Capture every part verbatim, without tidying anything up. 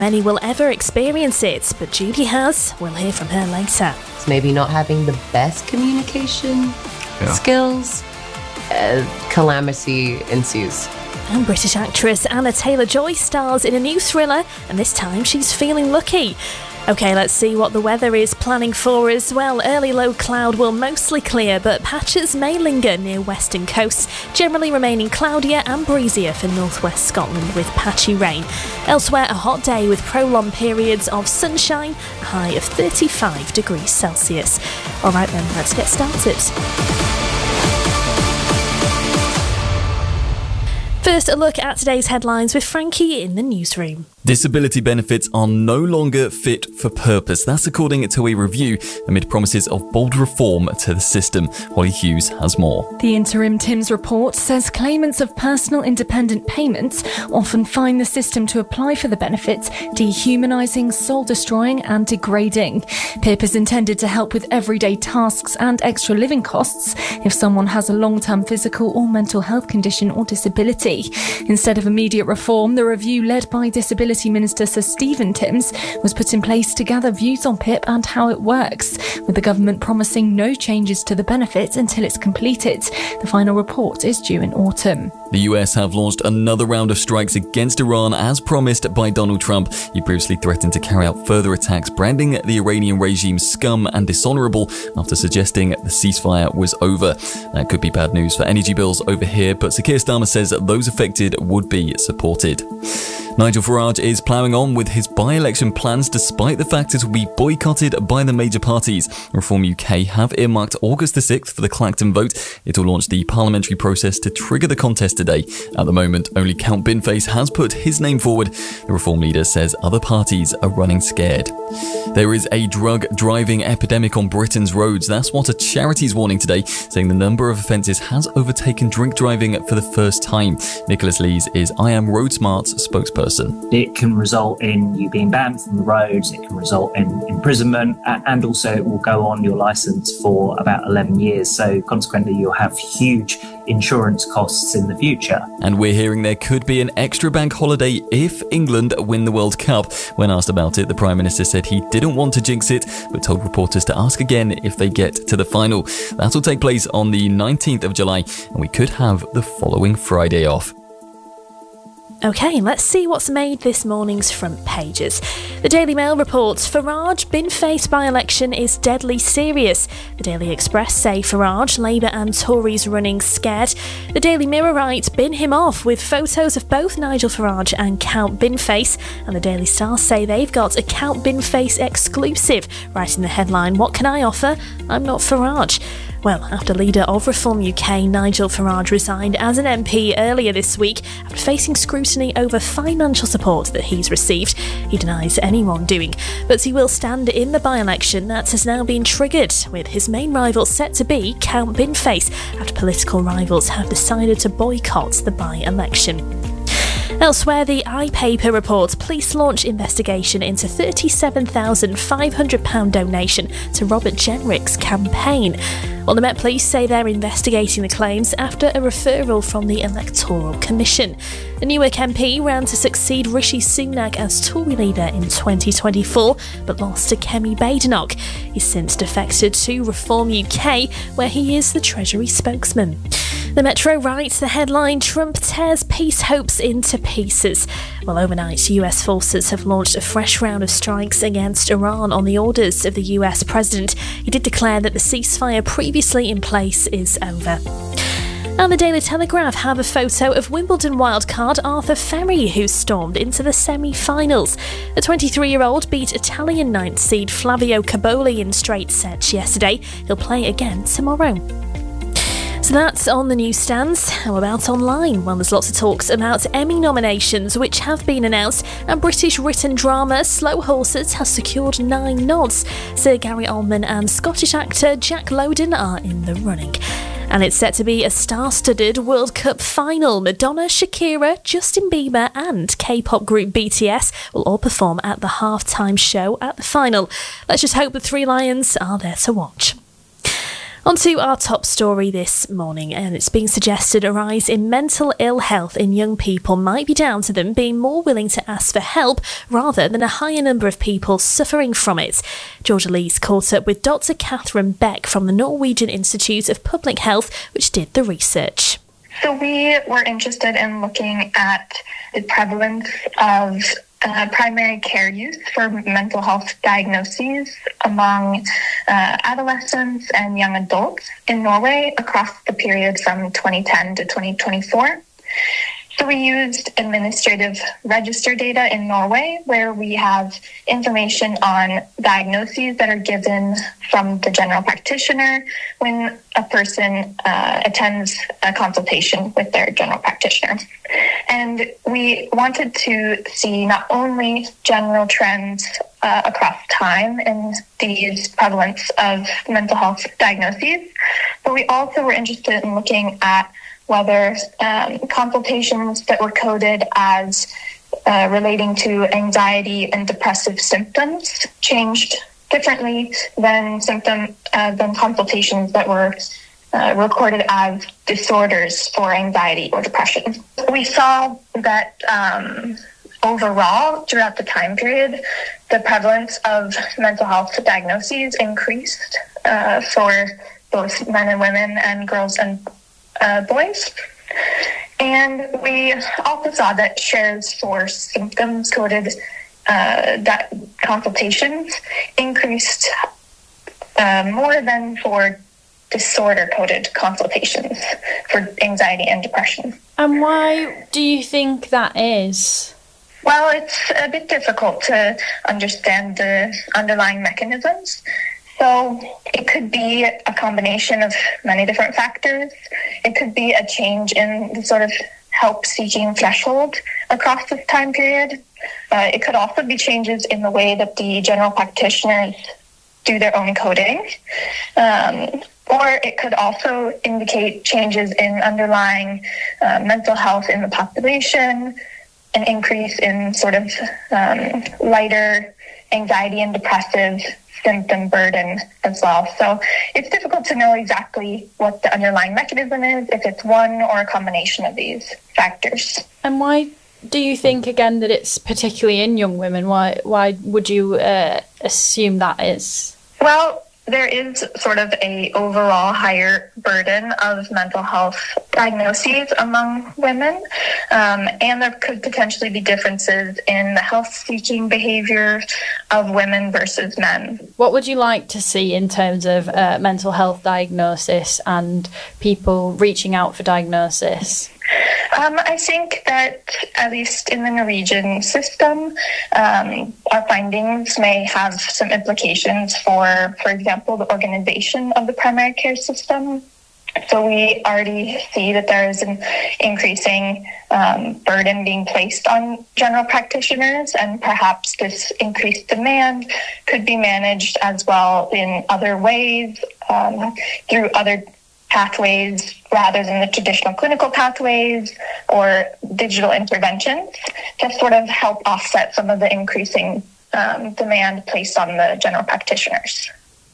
Many will ever experience it, but Judy has. We'll hear from her later. It's maybe not having the best communication yeah. skills. Uh, calamity ensues. And British actress Anna Taylor-Joy stars in a new thriller, and this time she's feeling lucky. OK, let's see what the weather is planning for as well. Early low cloud will mostly clear, but patches may linger near western coasts, generally remaining cloudier and breezier for northwest Scotland with patchy rain. Elsewhere, a hot day with prolonged periods of sunshine, a high of thirty-five degrees Celsius. All right then, let's get started. First, a look at today's headlines with Frankie in the newsroom. Disability benefits are no longer fit for purpose. That's according to a review amid promises of bold reform to the system. Holly Hughes has more. The interim Timms report says claimants of personal independent payments often find the system to apply for the benefits dehumanising, soul-destroying and degrading. P I P is intended to help with everyday tasks and extra living costs if someone has a long-term physical or mental health condition or disability. Instead of immediate reform, the review led by Disability Minister Sir Stephen Timms was put in place to gather views on P I P and how it works, with the government promising no changes to the benefit until it's completed. The final report is due in autumn. The U S have launched another round of strikes against Iran as promised by Donald Trump. He previously threatened to carry out further attacks, branding the Iranian regime scum and dishonourable after suggesting the ceasefire was over. That could be bad news for energy bills over here, but Sir Keir Starmer says that those affected would be supported. Nigel Farage is ploughing on with his by-election plans despite the fact it will be boycotted by the major parties. Reform U K have earmarked August the sixth for the Clacton vote. It will launch the parliamentary process to trigger the contest today. At the moment, only Count Binface has put his name forward. The Reform leader says other parties are running scared. There is a drug driving epidemic on Britain's roads. That's what a charity's warning today, saying the number of offences has overtaken drink driving for the first time. Nicholas Lees is I Am Road Smart's spokesperson. It can result in you being banned from the roads, it can result in imprisonment, and also it will go on your licence for about eleven years. So consequently, you'll have huge insurance costs in the future. And we're hearing there could be an extra bank holiday if England win the World Cup. When asked about it, the Prime Minister said he didn't want to jinx it, but told reporters to ask again if they get to the final. That'll take place on the nineteenth of July, and we could have the following Friday off. OK, let's see what's made this morning's front pages. The Daily Mail reports Farage bin-face by-election is deadly serious. The Daily Express say Farage, Labour and Tories running scared. The Daily Mirror writes bin him off with photos of both Nigel Farage and Count Binface. And the Daily Star say they've got a Count Binface exclusive, writing the headline, "What can I offer? I'm not Farage." Well, after leader of Reform U K, Nigel Farage resigned as an M P earlier this week after facing scrutiny over financial support that he's received. He denies any wrongdoing, but he will stand in the by-election that has now been triggered, with his main rival set to be Count Binface, after political rivals have decided to boycott the by-election. Elsewhere, the iPaper reports police launch investigation into thirty-seven thousand five hundred pounds donation to Robert Jenrick's campaign. Well, the Met Police say they're investigating the claims after a referral from the Electoral Commission. The Newark M P ran to succeed Rishi Sunak as Tory leader in twenty twenty-four, but lost to Kemi Badenoch. He's since defected to Reform U K, where he is the Treasury spokesman. The Metro writes the headline, Trump tears peace hopes into pieces. Well, overnight, U S forces have launched a fresh round of strikes against Iran on the orders of the U S president. He did declare that the ceasefire previously in place is over. And the Daily Telegraph have a photo of Wimbledon wildcard Arthur Ferry, who stormed into the semi-finals. The twenty-three-year-old beat Italian ninth seed Flavio Caboli in straight sets yesterday. He'll play again tomorrow. So that's on the newsstands. How about online? Well, there's lots of talks about Emmy nominations which have been announced, and British written drama Slow Horses has secured nine nods. Sir Gary Oldman and Scottish actor Jack Lowden are in the running. And it's set to be a star-studded World Cup final. Madonna, Shakira, Justin Bieber and K-pop group B T S will all perform at the halftime show at the final. Let's just hope the Three Lions are there to watch. On to our top story this morning, and it's being suggested a rise in mental ill health in young people might be down to them being more willing to ask for help rather than a higher number of people suffering from it. Georgia Lee's caught up with Doctor Catherine Beck from the Norwegian Institute of Public Health, which did the research. So we were interested in looking at the prevalence of Uh, primary care use for mental health diagnoses among uh, adolescents and young adults in Norway across the period from twenty ten to twenty twenty-four. So we used administrative register data in Norway, where we have information on diagnoses that are given from the general practitioner when a person uh, attends a consultation with their general practitioner. And we wanted to see not only general trends uh, across time in these prevalence of mental health diagnoses, but we also were interested in looking at whether um, consultations that were coded as uh, relating to anxiety and depressive symptoms changed differently than symptom uh, than consultations that were uh, recorded as disorders for anxiety or depression. We saw that um, overall, throughout the time period, the prevalence of mental health diagnoses increased uh, for both men and women and girls and Uh, boys. And we also saw that shares for symptoms coded uh, that consultations increased uh, more than for disorder coded consultations for anxiety and depression. And why do you think that is? Well, it's a bit difficult to understand the underlying mechanisms. So it could be a combination of many different factors. It could be a change in the sort of help-seeking threshold across this time period. Uh, it could also be changes in the way that the general practitioners do their own coding. Um, or it could also indicate changes in underlying uh, mental health in the population, an increase in sort of um, lighter anxiety and depressive symptom burden as well. So it's difficult to know exactly what the underlying mechanism is, if it's one or a combination of these factors. And why do you think, again, that it's particularly in young women? Why why would you uh, assume that is? Well, there is sort of a overall higher burden of mental health diagnoses among women, um, and there could potentially be differences in the health-seeking behavior of women versus men. What would you like to see in terms of uh, mental health diagnosis and people reaching out for diagnosis? Um, I think that, at least in the Norwegian system, um, our findings may have some implications for, for example, the organization of the primary care system. So we already see that there is an increasing um, burden being placed on general practitioners, and perhaps this increased demand could be managed as well in other ways, um, through other pathways rather than the traditional clinical pathways or digital interventions to sort of help offset some of the increasing um, demand placed on the general practitioners.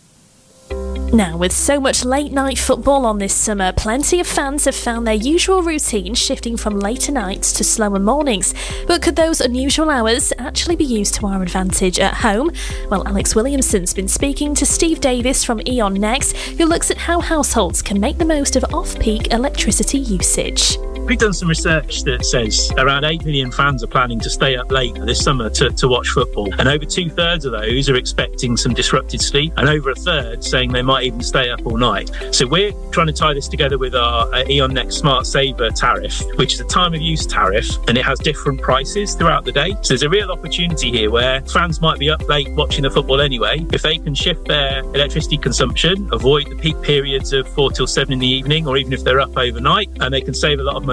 Now, with so much late-night football on this summer, plenty of fans have found their usual routine shifting from later nights to slower mornings. But could those unusual hours actually be used to our advantage at home? Well, Alex Williamson's been speaking to Steve Davis from E.ON Next, who looks at how households can make the most of off-peak electricity usage. We've done some research that says around eight million fans are planning to stay up late this summer to, to watch football. And over two-thirds of those are expecting some disrupted sleep, and over a third saying they might even stay up all night. So we're trying to tie this together with our uh, E.ON Next Smart Saver tariff, which is a time-of-use tariff, and it has different prices throughout the day. So there's a real opportunity here where fans might be up late watching the football anyway. If they can shift their electricity consumption, avoid the peak periods of four till seven in the evening, or even if they're up overnight, and they can save a lot of money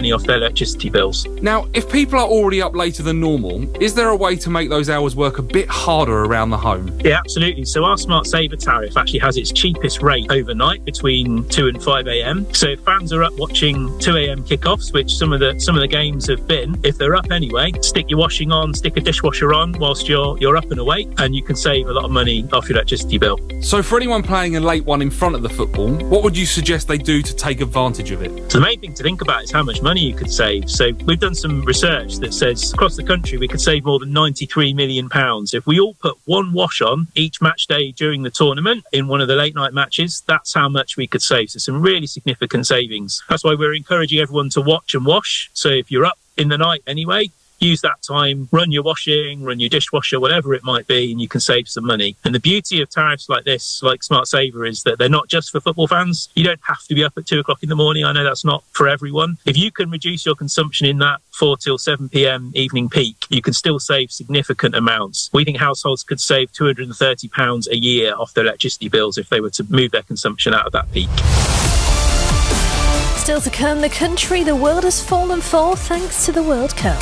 money off their electricity bills. Now, if people are already up later than normal, is there a way to make those hours work a bit harder around the home? Yeah, absolutely. So our Smart Saver tariff actually has its cheapest rate overnight between two and five a.m. So if fans are up watching two a.m. kickoffs, which some of the some of the games have been, if they're up anyway, stick your washing on, stick a dishwasher on whilst you're you're up and awake, and you can save a lot of money off your electricity bill. So for anyone playing a late one in front of the football, what would you suggest they do to take advantage of it? So the main thing to think about is how much money you could save. So we've done some research that says across the country we could save more than ninety-three million pounds. If we all put one wash on each match day during the tournament in one of the late night matches, that's how much we could save. So some really significant savings. That's why we're encouraging everyone to watch and wash. So if you're up in the night anyway, use that time, run your washing, run your dishwasher, whatever it might be, and you can save some money. And the beauty of tariffs like this, like Smart Saver, is that they're not just for football fans. You don't have to be up at two o'clock in the morning. I know that's not for everyone. If you can reduce your consumption in that four till seven p.m. evening peak, you can still save significant amounts. We think households could save two hundred thirty pounds a year off their electricity bills if they were to move their consumption out of that peak. Still to come, the country the world has fallen for thanks to the World Cup.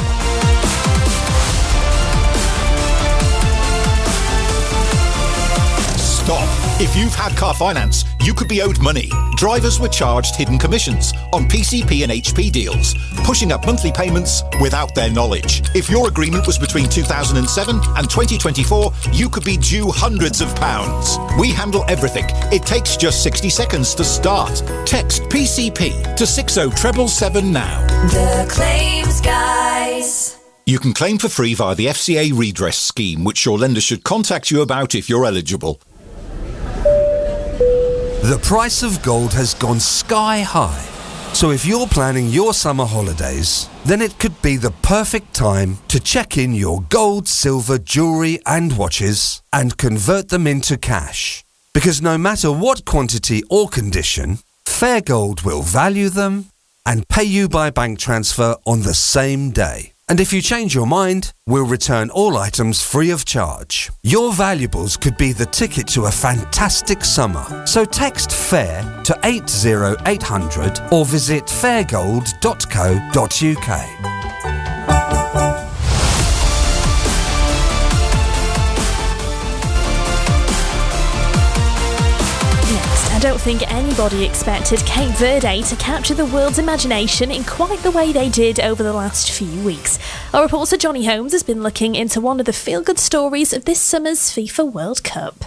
Stop. If you've had car finance, you could be owed money. Drivers were charged hidden commissions on P C P and H P deals, pushing up monthly payments without their knowledge. If your agreement was between two thousand seven and twenty twenty-four, you could be due hundreds of pounds. We handle everything. It takes just sixty seconds to start. Text P C P to six oh seven seven now. The Claims Guys. You can claim for free via the F C A redress scheme, which your lender should contact you about if you're eligible. The price of gold has gone sky high. So if you're planning your summer holidays, then it could be the perfect time to check in your gold, silver, jewellery and watches and convert them into cash. Because no matter what quantity or condition, Fair Gold will value them and pay you by bank transfer on the same day. And if you change your mind, we'll return all items free of charge. Your valuables could be the ticket to a fantastic summer. So text FAIR to eight oh eight hundred or visit fairgold dot co dot uk. I don't think anybody expected Cape Verde to capture the world's imagination in quite the way they did over the last few weeks. Our reporter Johnny Holmes has been looking into one of the feel-good stories of this summer's FIFA World Cup.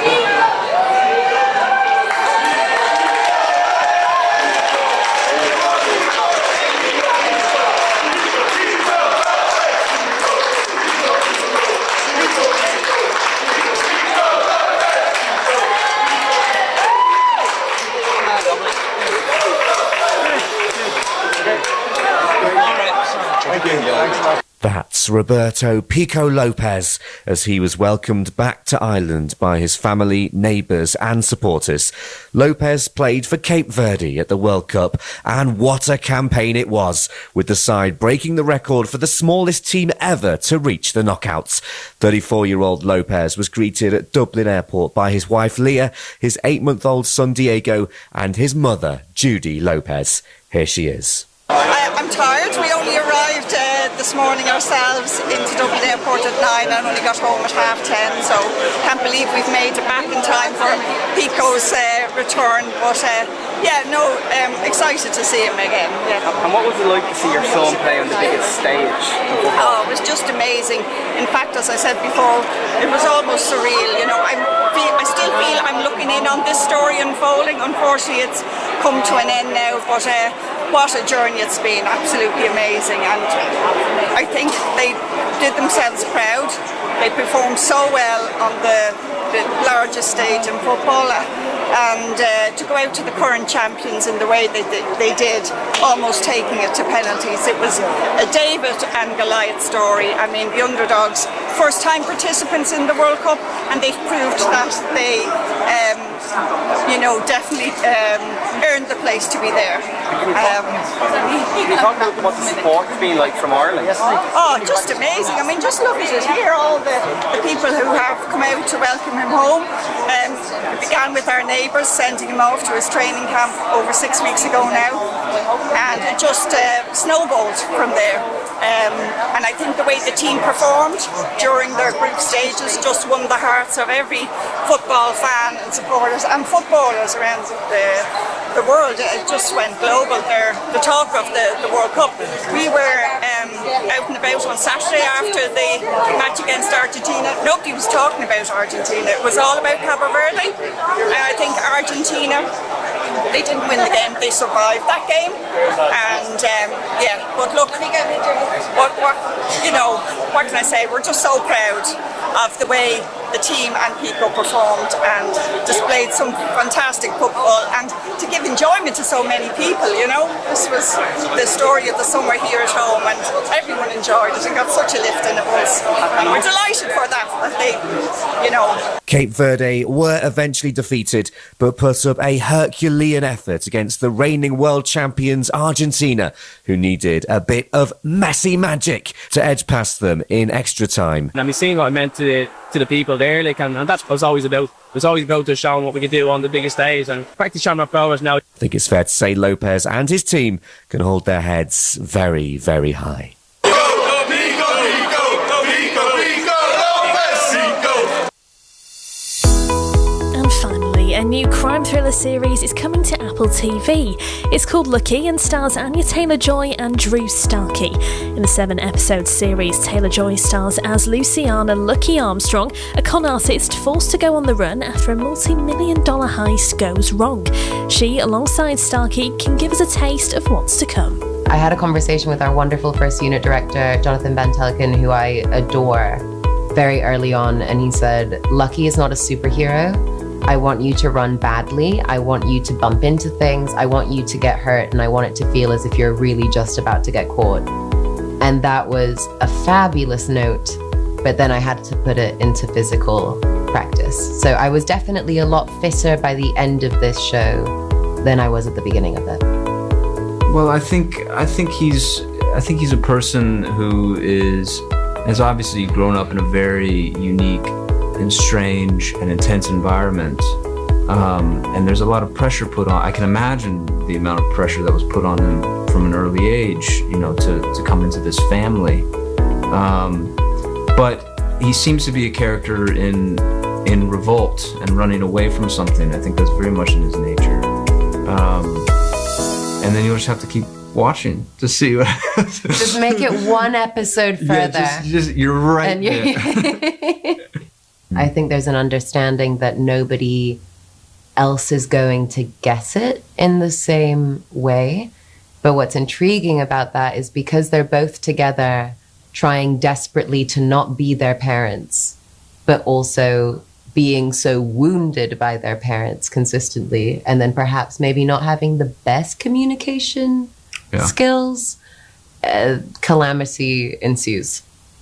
That's Roberto Pico Lopez as he was welcomed back to Ireland by his family, neighbours and supporters. Lopez played for Cape Verde at the World Cup, and what a campaign it was, with the side breaking the record for the smallest team ever to reach the knockouts. thirty-four-year-old Lopez was greeted at Dublin Airport by his wife Leah, his eight-month-old son Diego and his mother Judy Lopez. Here she is. I, I'm tired. We only arrived uh, this morning ourselves into Dublin Airport at nine and only got home at half ten, so can't believe we've made it back in time for Pico's uh, return. But uh, yeah, no, um, excited to see him again. Yeah. And what was it like to see your son play on the biggest stage? Oh, it was just amazing. In fact, as I said before, it was almost surreal. You know, I'm, I still feel I'm looking in on this story unfolding. Unfortunately, it's come to an end now, but uh, what a journey it's been. Absolutely amazing. And I think they did themselves proud. They performed so well on the, the largest stage in football. And uh, to go out to the current champions in the way they, they, they did, almost taking it to penalties. It was a David and Goliath story. I mean, the underdogs first-time participants in the World Cup, and they've proved that they, um, you know, definitely um, earned the place to be there. Um, Can you talk about what the support has been like from Ireland? Oh, just amazing. I mean, just look at it here, all the, the people who have come out to welcome him home. Um, it began with our neighbours sending him off to his training camp over six weeks ago now, and it just uh, snowballed from there. Um, and I think the way the team performed during their group stages just won the hearts of every football fan and supporters and footballers around the, the world. It just went global. They're the talk of the, the World Cup. We were um, out and about on Saturday after the match against Argentina. Nobody was talking about Argentina. It was all about Cabo Verde. And I think Argentina, they didn't win the game, they survived that game. And um, yeah, but look, what, what, you know, what can I say? We're just so proud of the way the team and Pico performed and displayed some fantastic football, and to give enjoyment to so many people, you know. This was the story of the summer here at home, and everyone enjoyed it and got such a lift, and it was, and we're delighted for that, that they, you know. Cape Verde were eventually defeated, but put up a Herculean effort against the reigning world champions Argentina, who needed a bit of messy magic to edge past them in extra time. And I mean, seeing what I meant to the, to the people there, like, and, and that's what it was always about. It was always about just showing what we could do on the biggest stage, and practically showing our powers now. I think it's fair to say Lopez and his team can hold their heads very, very high. A new crime thriller series is coming to Apple T V. It's called Lucky and stars Anya Taylor-Joy and Drew Starkey. In the seven-episode series, Taylor-Joy stars as Luciana Lucky Armstrong, a con artist forced to go on the run after a multi-million dollar heist goes wrong. She, alongside Starkey, can give us a taste of what's to come. I had a conversation with our wonderful first unit director, Jonathan Van Telken, who I adore, very early on, and he said, Lucky is not a superhero. I want you to run badly. I want you to bump into things. I want you to get hurt, and I want it to feel as if you're really just about to get caught. And that was a fabulous note, but then I had to put it into physical practice. So I was definitely a lot fitter by the end of this show than I was at the beginning of it. Well, I think I think he's I think he's a person who is has obviously grown up in a very unique and strange and intense environment, um, and there's a lot of pressure put on. I can imagine the amount of pressure that was put on him from an early age, you know, to, to come into this family. Um, but he seems to be a character in in revolt and running away from something. I think that's very much in his nature. Um, and then you'll just have to keep watching to see what just make it one episode further. Yeah, just, just, you're right. And you're I think there's an understanding that nobody else is going to guess it in the same way. But what's intriguing about that is because they're both together trying desperately to not be their parents, but also being so wounded by their parents consistently, and then perhaps maybe not having the best communication yeah. skills, uh, calamity ensues.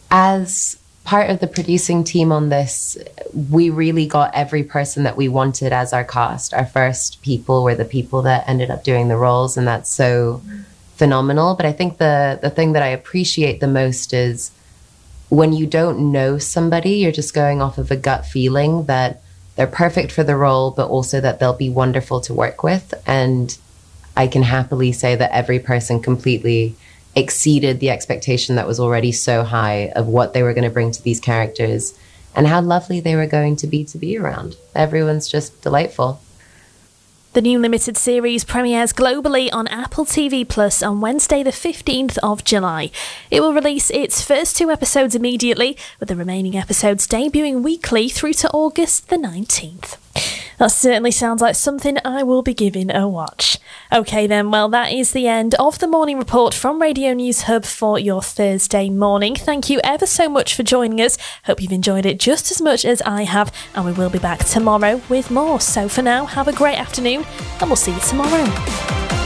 As part of the producing team on this, we really got every person that we wanted as our cast. Our first people were the people that ended up doing the roles, and that's so phenomenal. But I think the, the thing that I appreciate the most is when you don't know somebody, you're just going off of a gut feeling that they're perfect for the role, but also that they'll be wonderful to work with. And I can happily say that every person completely exceeded the expectation that was already so high of what they were going to bring to these characters and how lovely they were going to be to be around. Everyone's just delightful. The new limited series premieres globally on Apple T V Plus on Wednesday the fifteenth of July. It will release its first two episodes immediately, with the remaining episodes debuting weekly through to August the nineteenth. That certainly sounds like something I will be giving a watch. OK then, well that is the end of the Morning Report from Radio News Hub for your Thursday morning. Thank you ever so much for joining us. Hope you've enjoyed it just as much as I have, and we will be back tomorrow with more. So for now, have a great afternoon and we'll see you tomorrow.